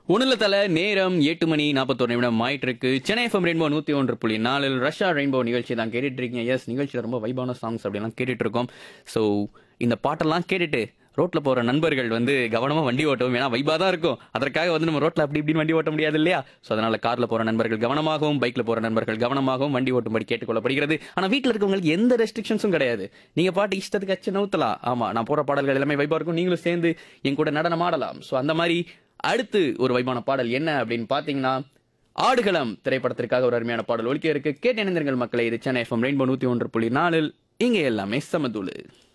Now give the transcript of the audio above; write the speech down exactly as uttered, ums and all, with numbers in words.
ஒண்ணுல தல நேரம் எட்டு மணி நாற்பத்தொரு நிமிடம் ஆயிட்டு இருக்கு. சென்னை எஃப்எம் ரெயின்போ நூத்தி ஒன்று புள்ளி நாலில் ரஷ்யா ரெயின்போ நிகழ்ச்சி தான் கேட்டுட்டு இருக்கீங்க. எஸ், நிகழ்ச்சியில் ரொம்ப வைபான சாங்ஸ் அப்படிலாம் கேட்டுட்டு இருக்கோம். ஸோ இந்த பாட்டெல்லாம் கேட்டுட்டு ரோட்ல போற நண்பர்கள் வந்து கவனமா வண்டி ஓட்டவும், ஏன்னா வைபா தான் இருக்கும். அதற்காக வந்து நம்ம ரோட்ல அப்படி இப்படின்னு வண்டி ஓட்ட முடியாது இல்லையா? ஸோ அதனால கார்ல போற நண்பர்கள் கவனமாகவும், பைக்ல போற நண்பர்கள் கவனமாகவும் வண்டி ஓட்டும்படி கேட்டுக்கொள்ளப்படுகிறது. ஆனா வீட்டில் இருக்கவங்களுக்கு எந்த ரெஸ்ட்ரிக்ஷன்ஸும் கிடையாது. நீங்க பாட்டு இஷ்டத்துக்கு அச்சு நவுத்தலாம். ஆமா, நான் போற பாடல்கள் எல்லாமே வைபா இருக்கும். நீங்களும் சேர்ந்து என் கூட நடனம் ஆடலாம். ஸோ அந்த மாதிரி அடுத்து ஒரு வைபான பாடல் என்ன அப்படின்னு பாத்தீங்கன்னா, ஆடுகளம் திரைப்படத்திற்காக ஒரு அருமையான பாடல் ஒலிக்க இருக்கு. கேட்டு இணைந்திருங்கள் மக்களே. இது சென்னை எஃப்எம் ரெயின்போ நூத்தி ஒன்று புள்ளி நாலில் இங்கே எல்லாமே சமதூளு.